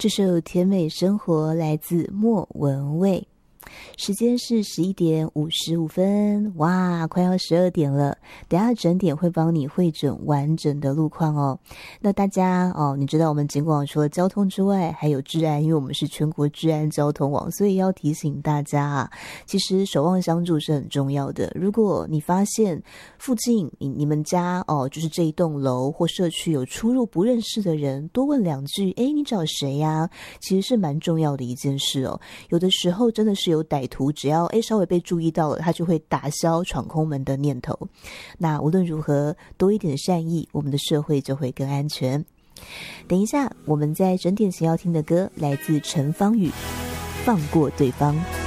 这首甜美生活来自莫文蔚。时间是11:55，哇，快要12点了。等一下整点会帮你汇整完整的路况哦。那大家你知道我们警广除了交通之外，还有治安，因为我们是全国治安交通网，所以要提醒大家啊，其实守望相助是很重要的。如果你发现附近你们家就是这一栋楼或社区有出入不认识的人，多问两句，你找谁呀？其实是蛮重要的一件事哦。有的时候真的是有歹徒，只要稍微被注意到了，他就会打消闯空门的念头。那无论如何，多一点善意，我们的社会就会更安全。等一下，我们在整点前要听的歌来自陈芳语，《放过对方》。